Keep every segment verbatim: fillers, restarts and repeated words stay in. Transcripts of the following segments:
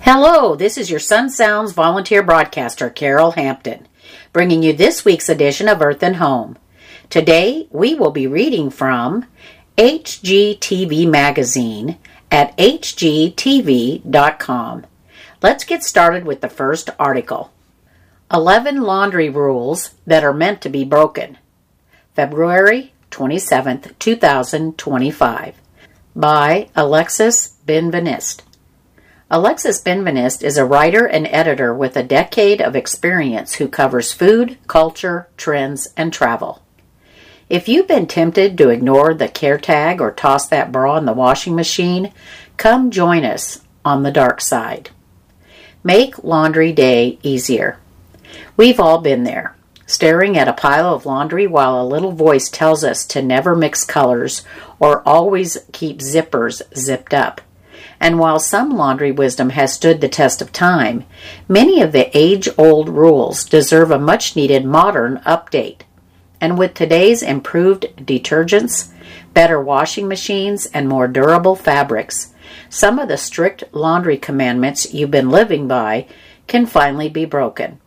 Hello, this is your Sun Sounds volunteer broadcaster, Carol Hampton, bringing you this week's edition of Earth and Home. Today, we will be reading from H G T V Magazine at H G T V dot com. Let's get started with the first article. eleven Laundry Rules That Are Meant to Be Broken. February twenty-seventh, two thousand twenty-five. By Alexis Benveniste. Alexis Benveniste is a writer and editor with a decade of experience who covers food, culture, trends, and travel. If you've been tempted to ignore the care tag or toss that bra in the washing machine, come join us on the dark side. Make laundry day easier. We've all been there, staring at a pile of laundry while a little voice tells us to never mix colors or always keep zippers zipped up. And while some laundry wisdom has stood the test of time, many of the age-old rules deserve a much-needed modern update. And with today's improved detergents, better washing machines, and more durable fabrics, some of the strict laundry commandments you've been living by can finally be broken.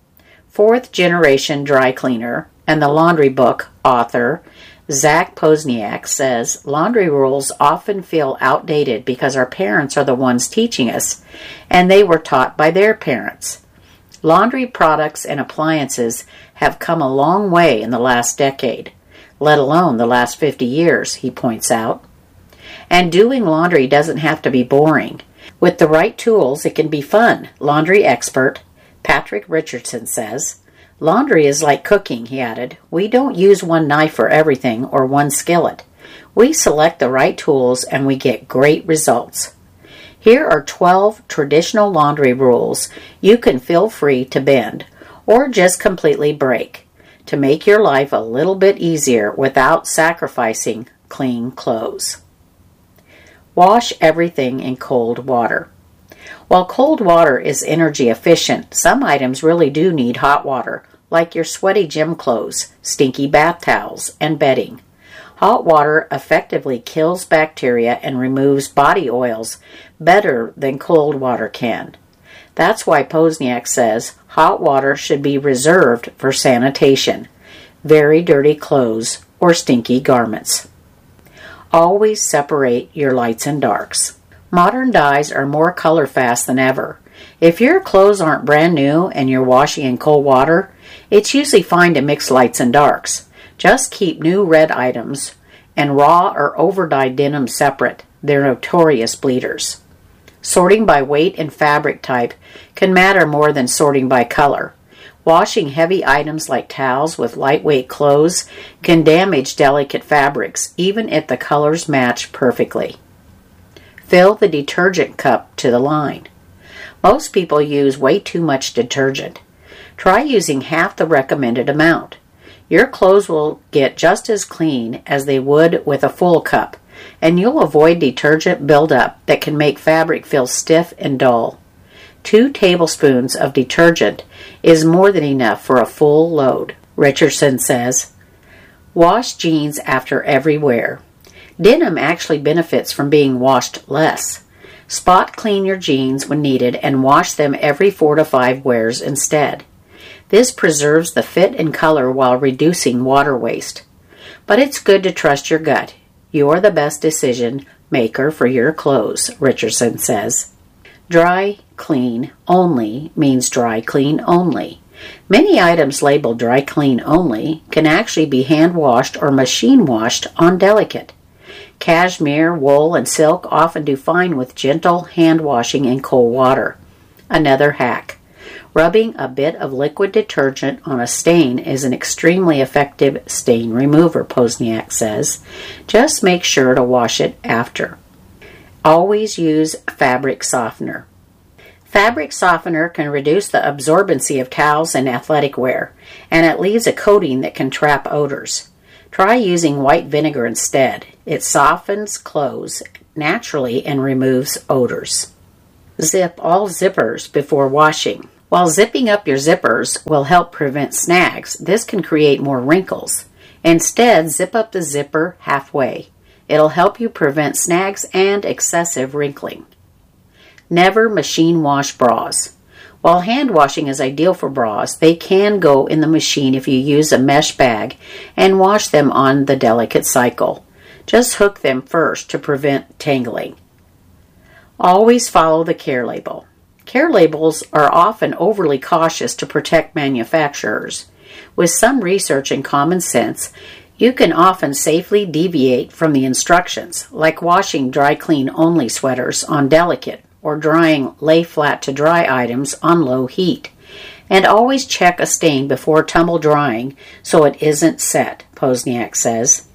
Fourth-generation dry cleaner and the laundry book author Zac Poniewozik says laundry rules often feel outdated because our parents are the ones teaching us, and they were taught by their parents. Laundry products and appliances have come a long way in the last decade, let alone the last fifty years, he points out. And doing laundry doesn't have to be boring. With the right tools, it can be fun, laundry expert Patrick Richardson says. Laundry is like cooking, he added. We don't use one knife for everything or one skillet. We select the right tools and we get great results. Here are twelve traditional laundry rules you can feel free to bend or just completely break to make your life a little bit easier without sacrificing clean clothes. Wash everything in cold water. While cold water is energy efficient, some items really do need hot water, like your sweaty gym clothes, stinky bath towels, and bedding. Hot water effectively kills bacteria and removes body oils better than cold water can. That's why Poniewozik says hot water should be reserved for sanitation, very dirty clothes, or stinky garments. Always separate your lights and darks. Modern dyes are more color fast than ever. If your clothes aren't brand new and you're washing in cold water, it's usually fine to mix lights and darks. Just keep new red items and raw or over-dyed denim separate. They're notorious bleeders. Sorting by weight and fabric type can matter more than sorting by color. Washing heavy items like towels with lightweight clothes can damage delicate fabrics, even if the colors match perfectly. Fill the detergent cup to the line. Most people use way too much detergent. Try using half the recommended amount. Your clothes will get just as clean as they would with a full cup, and you'll avoid detergent buildup that can make fabric feel stiff and dull. Two tablespoons of detergent is more than enough for a full load, Richardson says. Wash jeans after every wear. Denim actually benefits from being washed less. Spot clean your jeans when needed and wash them every four to five wears instead. This preserves the fit and color while reducing water waste. But it's good to trust your gut. You're the best decision maker for your clothes, Richardson says. Dry clean only means dry clean only. Many items labeled dry clean only can actually be hand washed or machine washed on delicate. Cashmere, wool, and silk often do fine with gentle hand washing in cold water. Another hack. Rubbing a bit of liquid detergent on a stain is an extremely effective stain remover, Poniewozik says. Just make sure to wash it after. Always use fabric softener. Fabric softener can reduce the absorbency of towels and athletic wear, and it leaves a coating that can trap odors. Try using white vinegar instead. It softens clothes naturally and removes odors. Zip all zippers before washing. While zipping up your zippers will help prevent snags, this can create more wrinkles. Instead, zip up the zipper halfway. It'll help you prevent snags and excessive wrinkling. Never machine wash bras. While hand washing is ideal for bras, they can go in the machine if you use a mesh bag and wash them on the delicate cycle. Just hook them first to prevent tangling. Always follow the care label. Care labels are often overly cautious to protect manufacturers. With some research and common sense, you can often safely deviate from the instructions, like washing dry clean only sweaters on delicate or drying lay flat to dry items on low heat. And always check a stain before tumble drying so it isn't set, Pozniak says.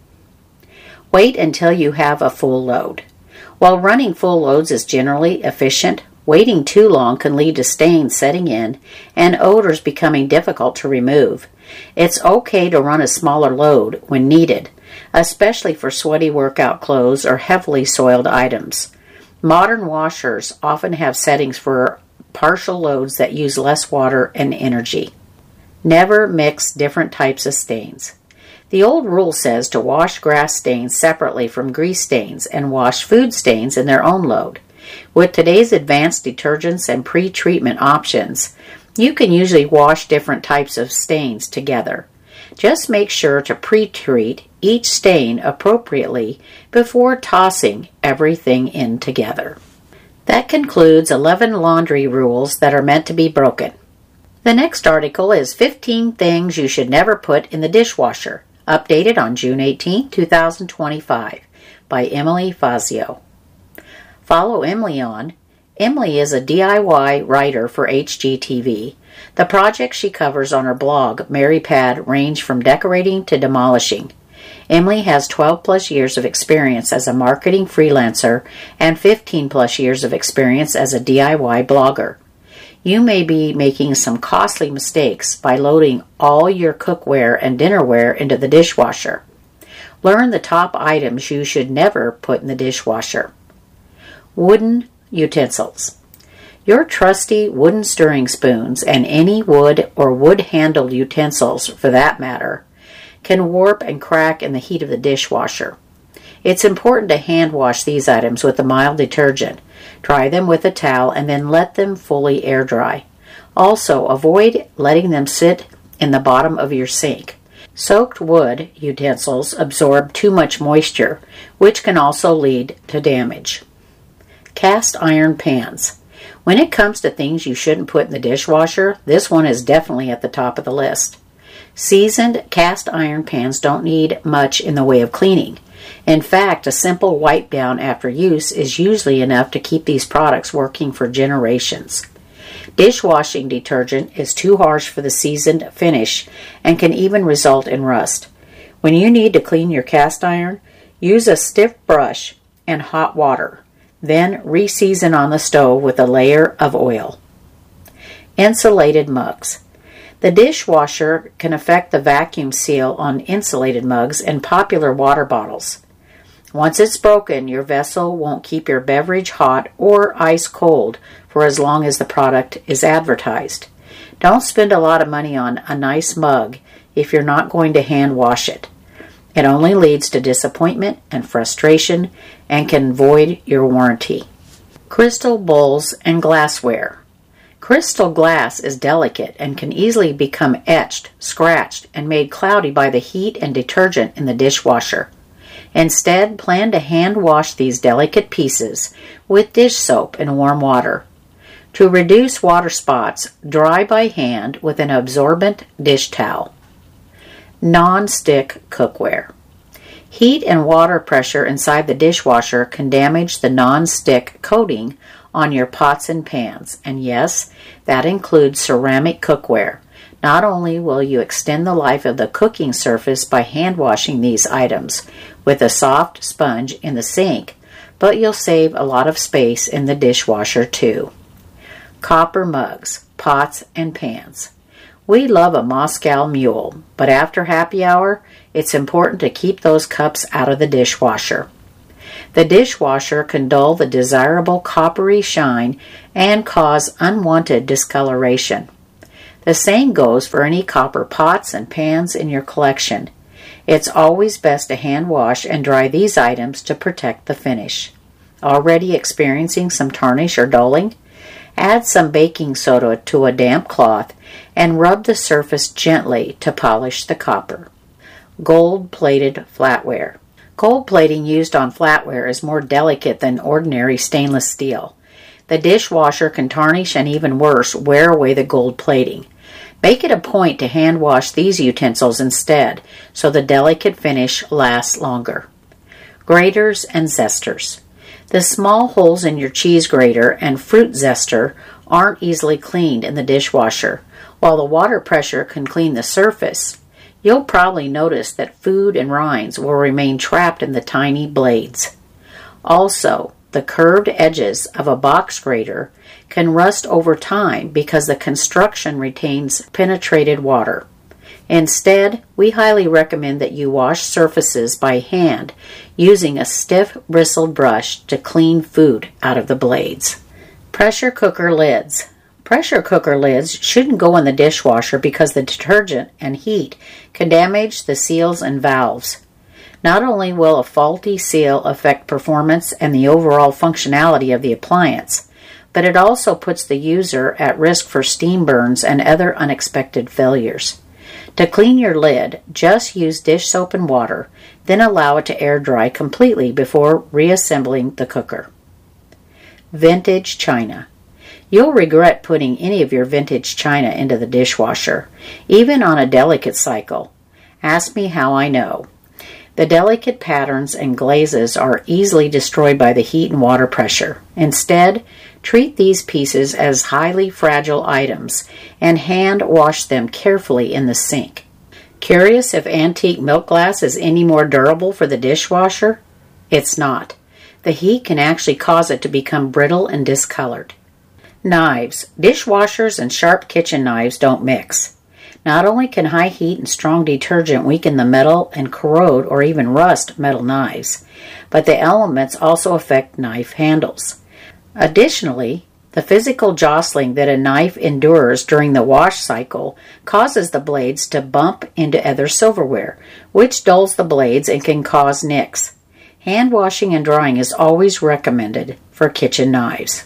Wait until you have a full load. While running full loads is generally efficient, waiting too long can lead to stains setting in and odors becoming difficult to remove. It's okay to run a smaller load when needed, especially for sweaty workout clothes or heavily soiled items. Modern washers often have settings for partial loads that use less water and energy. Never mix different types of stains. The old rule says to wash grass stains separately from grease stains and wash food stains in their own load. With today's advanced detergents and pre-treatment options, you can usually wash different types of stains together. Just make sure to pre-treat each stain appropriately before tossing everything in together. That concludes eleven laundry rules that are meant to be broken. The next article is fifteen Things You Should Never Put in the Dishwasher, updated on June eighteenth, twenty twenty-five, by Emily Fazio. Follow Emily on. Emily is a D I Y writer for H G T V. The projects she covers on her blog, MaryPad, range from decorating to demolishing. Emily has twelve plus years of experience as a marketing freelancer and fifteen plus years of experience as a D I Y blogger. You may be making some costly mistakes by loading all your cookware and dinnerware into the dishwasher. Learn the top items you should never put in the dishwasher. Wooden utensils. Your trusty wooden stirring spoons, and any wood or wood-handled utensils for that matter, can warp and crack in the heat of the dishwasher. It's important to hand wash these items with a mild detergent. Dry them with a towel and then let them fully air dry. Also, avoid letting them sit in the bottom of your sink. Soaked wood utensils absorb too much moisture, which can also lead to damage. Cast iron pans. When it comes to things you shouldn't put in the dishwasher, this one is definitely at the top of the list. Seasoned cast iron pans don't need much in the way of cleaning. In fact, a simple wipe down after use is usually enough to keep these products working for generations. Dishwashing detergent is too harsh for the seasoned finish and can even result in rust. When you need to clean your cast iron, use a stiff brush and hot water. Then re-season on the stove with a layer of oil. Insulated mugs. The dishwasher can affect the vacuum seal on insulated mugs and popular water bottles. Once it's broken, your vessel won't keep your beverage hot or ice cold for as long as the product is advertised. Don't spend a lot of money on a nice mug if you're not going to hand wash it. It only leads to disappointment and frustration and can void your warranty. Crystal bowls and glassware. Crystal glass is delicate and can easily become etched, scratched, and made cloudy by the heat and detergent in the dishwasher. Instead, plan to hand wash these delicate pieces with dish soap and warm water. To reduce water spots, dry by hand with an absorbent dish towel. Non-stick cookware. Heat and water pressure inside the dishwasher can damage the non-stick coating on your pots and pans, and yes, that includes ceramic cookware. Not only will you extend the life of the cooking surface by hand washing these items with a soft sponge in the sink, but you'll save a lot of space in the dishwasher too. Copper mugs, pots, and pans. We love a Moscow Mule, but after happy hour, it's important to keep those cups out of the dishwasher. The dishwasher can dull the desirable coppery shine and cause unwanted discoloration. The same goes for any copper pots and pans in your collection. It's always best to hand wash and dry these items to protect the finish. Already experiencing some tarnish or dulling? Add some baking soda to a damp cloth and rub the surface gently to polish the copper. Gold-plated flatware. Gold plating used on flatware is more delicate than ordinary stainless steel. The dishwasher can tarnish and, even worse, wear away the gold plating. Make it a point to hand wash these utensils instead, so the delicate finish lasts longer. Graters and zesters. The small holes in your cheese grater and fruit zester aren't easily cleaned in the dishwasher, while the water pressure can clean the surface. You'll probably notice that food and rinds will remain trapped in the tiny blades. Also, the curved edges of a box grater can rust over time because the construction retains penetrated water. Instead, we highly recommend that you wash surfaces by hand using a stiff bristled brush to clean food out of the blades. Pressure cooker lids. Pressure cooker lids shouldn't go in the dishwasher because the detergent and heat can damage the seals and valves. Not only will a faulty seal affect performance and the overall functionality of the appliance, but it also puts the user at risk for steam burns and other unexpected failures. To clean your lid, just use dish soap and water, then allow it to air dry completely before reassembling the cooker. Vintage china. You'll regret putting any of your vintage china into the dishwasher, even on a delicate cycle. Ask me how I know. The delicate patterns and glazes are easily destroyed by the heat and water pressure. Instead, treat these pieces as highly fragile items and hand wash them carefully in the sink. Curious if antique milk glass is any more durable for the dishwasher? It's not. The heat can actually cause it to become brittle and discolored. Knives. Dishwashers and sharp kitchen knives don't mix. Not only can high heat and strong detergent weaken the metal and corrode or even rust metal knives, but the elements also affect knife handles. Additionally, the physical jostling that a knife endures during the wash cycle causes the blades to bump into other silverware, which dulls the blades and can cause nicks. Hand washing and drying is always recommended for kitchen knives.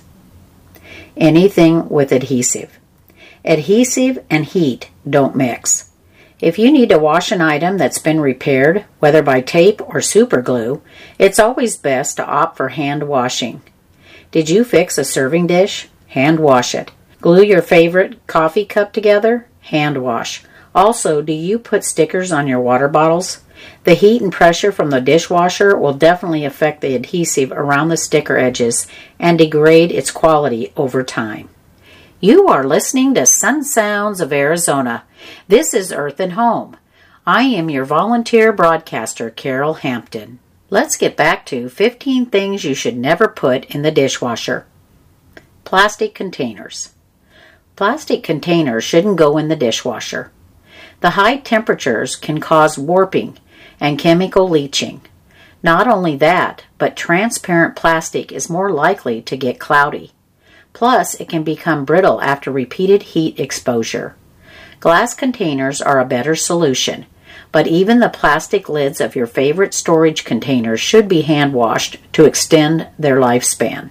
Anything with adhesive. Adhesive and heat don't mix. If you need to wash an item that's been repaired, whether by tape or super glue, it's always best to opt for hand washing. Did you fix a serving dish? Hand wash it. Glue your favorite coffee cup together? Hand wash. Also, do you put stickers on your water bottles? The heat and pressure from the dishwasher will definitely affect the adhesive around the sticker edges and degrade its quality over time. You are listening to Sun Sounds of Arizona. This is Earth and Home. I am your volunteer broadcaster, Carol Hampton. Let's get back to fifteen things you should never put in the dishwasher. Plastic containers. Plastic containers shouldn't go in the dishwasher. The high temperatures can cause warping and chemical leaching. Not only that, but transparent plastic is more likely to get cloudy. Plus, it can become brittle after repeated heat exposure. Glass containers are a better solution, but even the plastic lids of your favorite storage containers should be hand washed to extend their lifespan.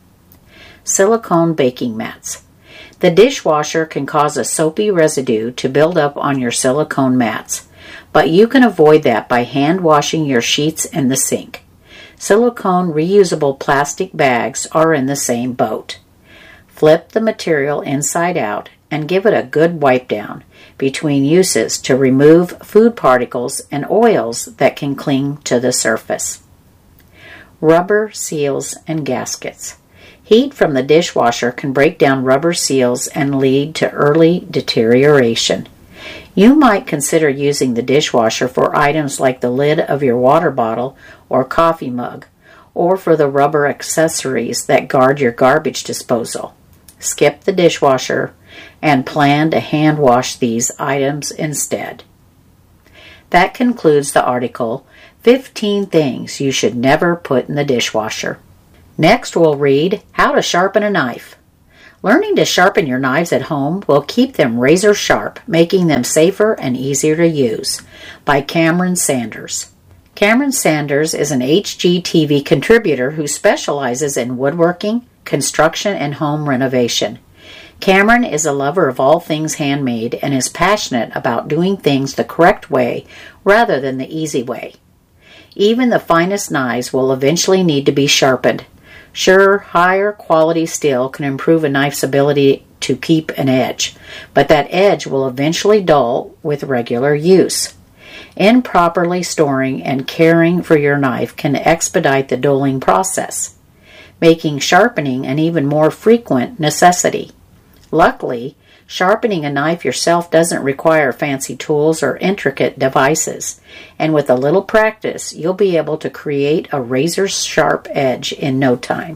Silicone baking mats. The dishwasher can cause a soapy residue to build up on your silicone mats, but you can avoid that by hand washing your sheets in the sink. Silicone reusable plastic bags are in the same boat. Flip the material inside out and give it a good wipe down between uses to remove food particles and oils that can cling to the surface. Rubber seals and gaskets. Heat from the dishwasher can break down rubber seals and lead to early deterioration. You might consider using the dishwasher for items like the lid of your water bottle or coffee mug, or for the rubber accessories that guard your garbage disposal. Skip the dishwasher and plan to hand wash these items instead. That concludes the article, fifteen Things You Should Never Put in the Dishwasher. Next we'll read How to Sharpen a Knife. Learning to sharpen your knives at home will keep them razor sharp, making them safer and easier to use. By Cameron Sanders. Cameron Sanders is an H G T V contributor who specializes in woodworking, construction, and home renovation. Cameron is a lover of all things handmade and is passionate about doing things the correct way rather than the easy way. Even the finest knives will eventually need to be sharpened. Sure, higher quality steel can improve a knife's ability to keep an edge, but that edge will eventually dull with regular use. Improperly storing and caring for your knife can expedite the dulling process, making sharpening an even more frequent necessity. Luckily, sharpening a knife yourself doesn't require fancy tools or intricate devices, and with a little practice, you'll be able to create a razor-sharp edge in no time.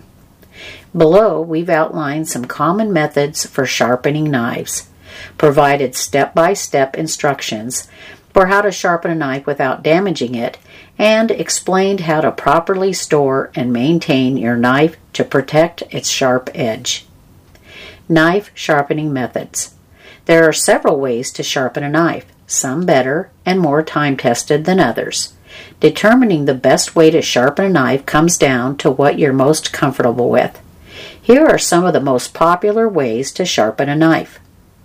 Below, we've outlined some common methods for sharpening knives, provided step-by-step instructions for how to sharpen a knife without damaging it, and explained how to properly store and maintain your knife to protect its sharp edge. Knife sharpening methods. There are several ways to sharpen a knife, some better and more time-tested than others. Determining the best way to sharpen a knife comes down to what you're most comfortable with. Here are some of the most popular ways to sharpen a knife.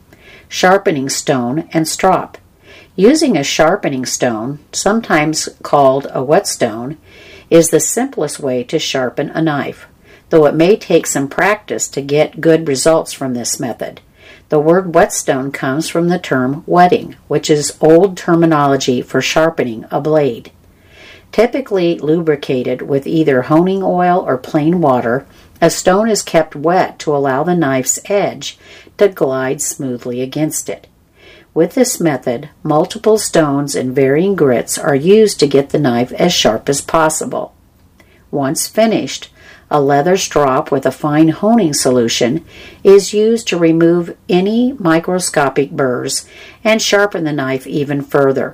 Sharpening stone and strop. Using a sharpening stone, sometimes called a whetstone, is the simplest way to sharpen a knife, though it may take some practice to get good results from this method. The word whetstone comes from the term whetting, which is old terminology for sharpening a blade. Typically lubricated with either honing oil or plain water, a stone is kept wet to allow the knife's edge to glide smoothly against it. With this method, multiple stones in varying grits are used to get the knife as sharp as possible. Once finished, a leather strop with a fine honing solution is used to remove any microscopic burrs and sharpen the knife even further.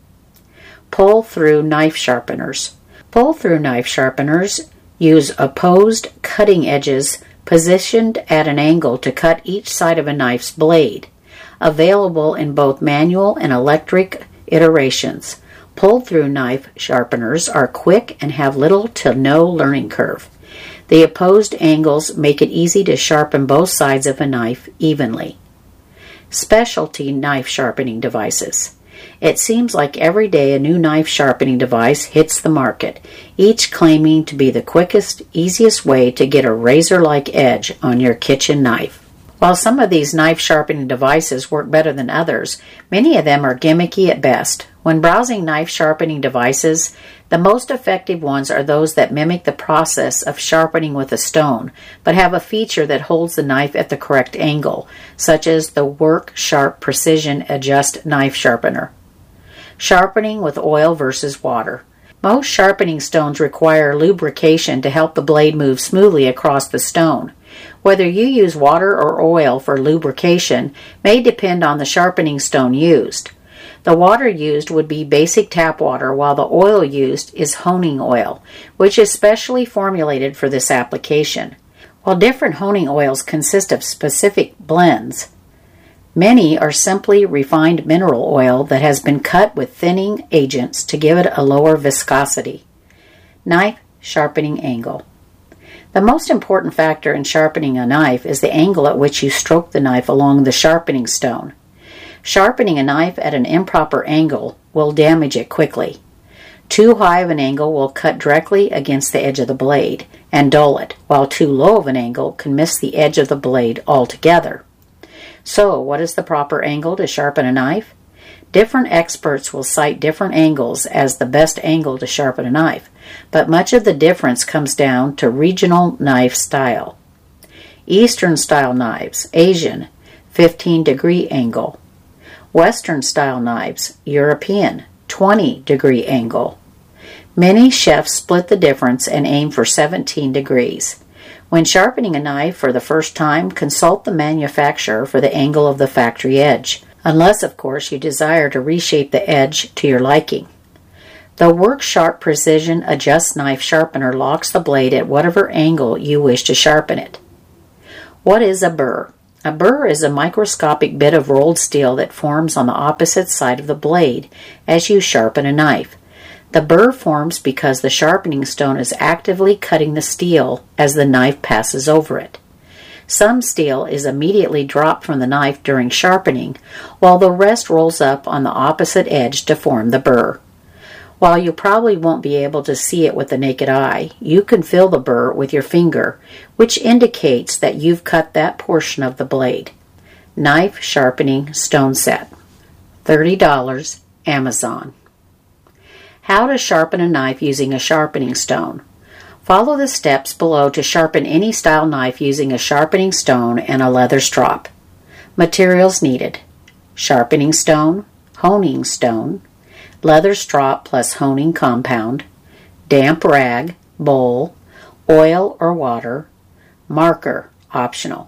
Pull-through knife sharpeners. Pull-through knife sharpeners use opposed cutting edges positioned at an angle to cut each side of a knife's blade. Available in both manual and electric iterations, pull-through knife sharpeners are quick and have little to no learning curve. The opposed angles make it easy to sharpen both sides of a knife evenly. Specialty knife sharpening devices. It seems like every day a new knife sharpening device hits the market, each claiming to be the quickest, easiest way to get a razor-like edge on your kitchen knife. While some of these knife sharpening devices work better than others, many of them are gimmicky at best. When browsing knife sharpening devices, the most effective ones are those that mimic the process of sharpening with a stone, but have a feature that holds the knife at the correct angle, such as the Work Sharp Precision Adjust Knife Sharpener. Sharpening with oil versus water. Most sharpening stones require lubrication to help the blade move smoothly across the stone. Whether you use water or oil for lubrication may depend on the sharpening stone used. The water used would be basic tap water, while the oil used is honing oil, which is specially formulated for this application. While different honing oils consist of specific blends, many are simply refined mineral oil that has been cut with thinning agents to give it a lower viscosity. Knife sharpening angle. The most important factor in sharpening a knife is the angle at which you stroke the knife along the sharpening stone. Sharpening a knife at an improper angle will damage it quickly. Too high of an angle will cut directly against the edge of the blade and dull it, while too low of an angle can miss the edge of the blade altogether. So, what is the proper angle to sharpen a knife? Different experts will cite different angles as the best angle to sharpen a knife, but much of the difference comes down to regional knife style. Eastern style knives, Asian, fifteen degree angle. Western style knives, European, twenty degree angle. Many chefs split the difference and aim for seventeen degrees. When sharpening a knife for the first time, consult the manufacturer for the angle of the factory edge, unless, of course, you desire to reshape the edge to your liking. The Work Sharp Precision Adjust Knife Sharpener locks the blade at whatever angle you wish to sharpen it. What is a burr? A burr is a microscopic bit of rolled steel that forms on the opposite side of the blade as you sharpen a knife. The burr forms because the sharpening stone is actively cutting the steel as the knife passes over it. Some steel is immediately dropped from the knife during sharpening, while the rest rolls up on the opposite edge to form the burr. While you probably won't be able to see it with the naked eye, you can feel the burr with your finger, which indicates that you've cut that portion of the blade. Knife Sharpening Stone Set. thirty dollars, Amazon. How to sharpen a knife using a sharpening stone. Follow the steps below to sharpen any style knife using a sharpening stone and a leather strop. Materials needed: sharpening stone, honing stone, leather strop plus honing compound, damp rag, bowl, oil or water, marker, optional.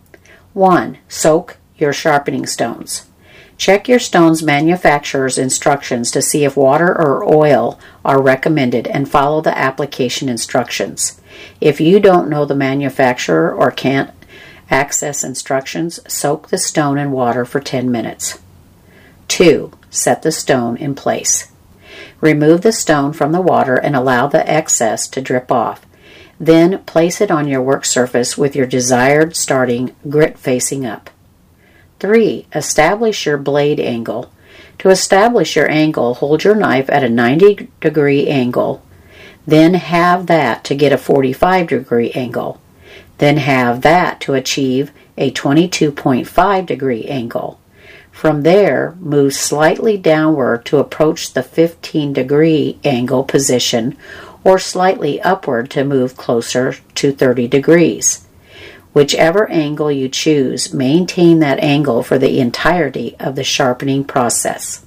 one. Soak your sharpening stones. Check your stone's manufacturer's instructions to see if water or oil are recommended and follow the application instructions. If you don't know the manufacturer or can't access instructions, soak the stone in water for ten minutes. two. Set the stone in place. Remove the stone from the water and allow the excess to drip off. Then place it on your work surface with your desired starting grit facing up. three. Establish your blade angle. To establish your angle, hold your knife at a ninety degree angle, then have that to get a forty-five degree angle, then have that to achieve a twenty-two point five degree angle. From there, move slightly downward to approach the fifteen degree angle position, or slightly upward to move closer to thirty degrees. Whichever angle you choose, maintain that angle for the entirety of the sharpening process.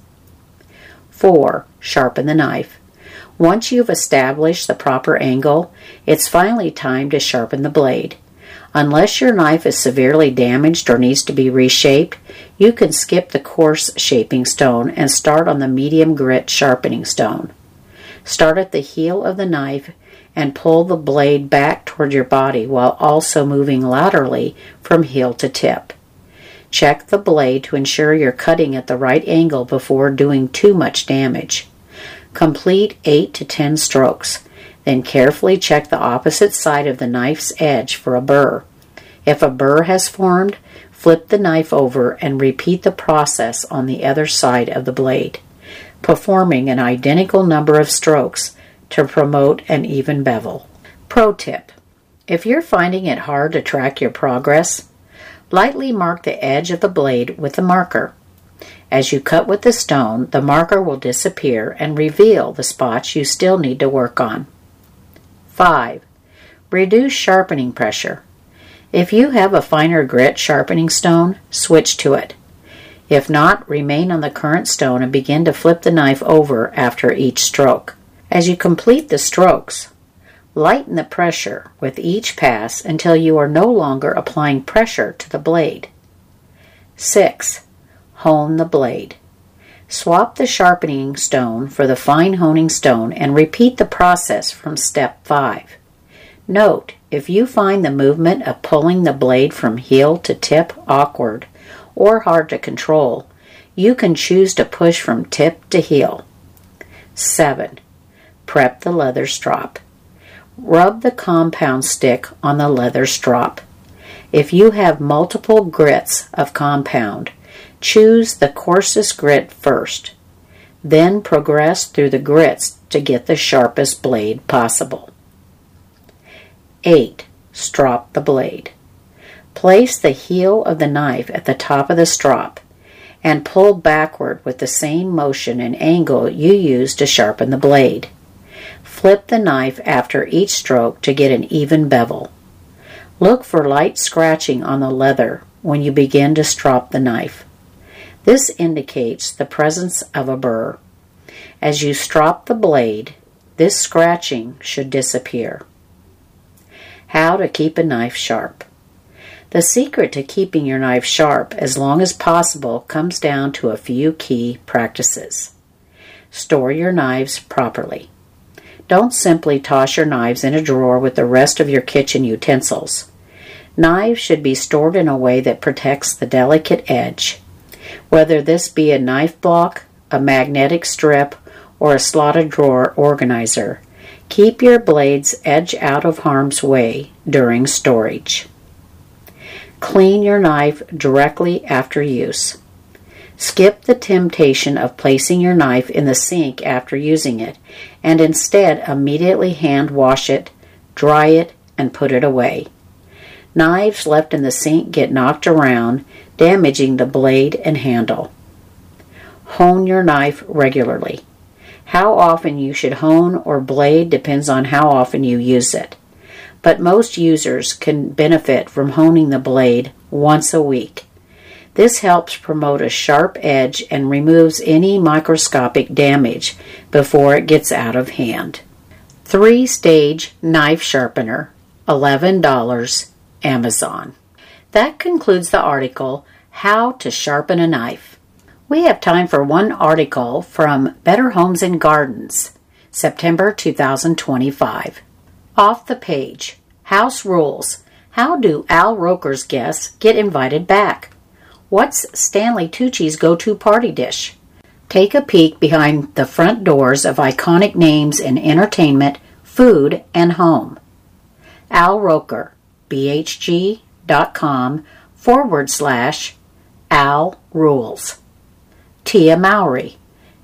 four. Sharpen the knife. Once you've established the proper angle, it's finally time to sharpen the blade. Unless your knife is severely damaged or needs to be reshaped, you can skip the coarse shaping stone and start on the medium grit sharpening stone. Start at the heel of the knife and pull the blade back toward your body while also moving laterally from heel to tip. Check the blade to ensure you're cutting at the right angle before doing too much damage. Complete eight to ten strokes. Then carefully check the opposite side of the knife's edge for a burr. If a burr has formed, flip the knife over and repeat the process on the other side of the blade, performing an identical number of strokes to promote an even bevel. Pro tip: if you're finding it hard to track your progress, lightly mark the edge of the blade with a marker. As you cut with the stone, the marker will disappear and reveal the spots you still need to work on. five. Reduce sharpening pressure. If you have a finer grit sharpening stone, switch to it. If not, remain on the current stone and begin to flip the knife over after each stroke. As you complete the strokes, lighten the pressure with each pass until you are no longer applying pressure to the blade. six. Hone the blade. Swap the sharpening stone for the fine honing stone and repeat the process from step five. Note, if you find the movement of pulling the blade from heel to tip awkward or hard to control, you can choose to push from tip to heel. seven. Prep the leather strop. Rub the compound stick on the leather strop. If you have multiple grits of compound, choose the coarsest grit first. Then progress through the grits to get the sharpest blade possible. eight. Strop the blade. Place the heel of the knife at the top of the strop and pull backward with the same motion and angle you used to sharpen the blade. Flip the knife after each stroke to get an even bevel. Look for light scratching on the leather when you begin to strop the knife. This indicates the presence of a burr. As you strop the blade, this scratching should disappear. How to keep a knife sharp. The secret to keeping your knife sharp as long as possible comes down to a few key practices. Store your knives properly. Don't simply toss your knives in a drawer with the rest of your kitchen utensils. Knives should be stored in a way that protects the delicate edge. Whether this be a knife block, a magnetic strip, or a slotted drawer organizer. Keep your blades edge out of harm's way during storage. Clean your knife directly after use. Skip the temptation of placing your knife in the sink after using it, and instead immediately hand wash it, dry it, and put it away. Knives left in the sink get knocked around, damaging the blade and handle. Hone your knife regularly. How often you should hone or blade depends on how often you use it, but most users can benefit from honing the blade once a week. This helps promote a sharp edge and removes any microscopic damage before it gets out of hand. Three-stage knife sharpener, eleven dollars, Amazon. That concludes the article, How to Sharpen a Knife. We have time for one article from Better Homes and Gardens, September two thousand twenty-five. Off the page, House Rules. How do Al Roker's guests get invited back? What's Stanley Tucci's go-to party dish? Take a peek behind the front doors of iconic names in entertainment, food, and home. Al Roker, bhg.com forward slash Al Rules. Tia Mowry,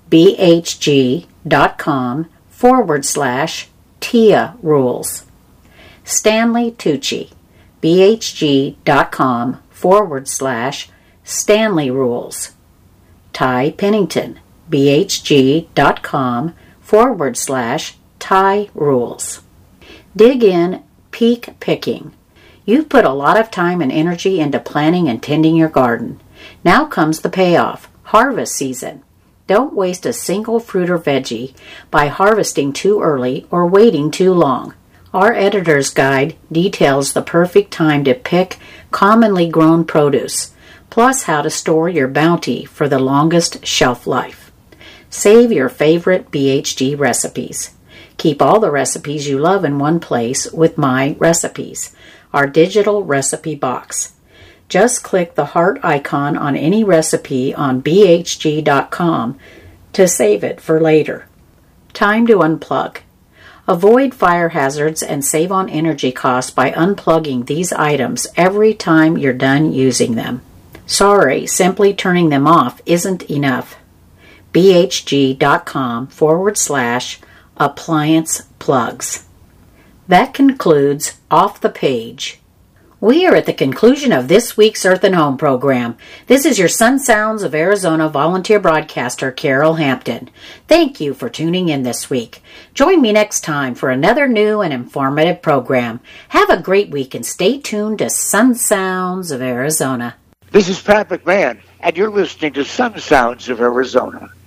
bhg.com forward slash Tia Rules. Stanley Tucci, bhg.com forward slash Stanley Rules. Ty Pennington, bhg.com forward slash Ty Rules. Dig in, peak picking. You've put a lot of time and energy into planting and tending your garden. Now comes the payoff, harvest season. Don't waste a single fruit or veggie by harvesting too early or waiting too long. Our editor's guide details the perfect time to pick commonly grown produce, plus how to store your bounty for the longest shelf life. Save your favorite B H G recipes. Keep all the recipes you love in one place with My Recipes, our digital recipe box. Just click the heart icon on any recipe on b h g dot com to save it for later. Time to unplug. Avoid fire hazards and save on energy costs by unplugging these items every time you're done using them. Sorry, simply turning them off isn't enough. bhg.com forward slash appliance plugs. That concludes Off the Page. We are at the conclusion of this week's Earth and Home program. This is your Sun Sounds of Arizona volunteer broadcaster, Carol Hampton. Thank you for tuning in this week. Join me next time for another new and informative program. Have a great week and stay tuned to Sun Sounds of Arizona. This is Pat McMahon, and you're listening to Sun Sounds of Arizona.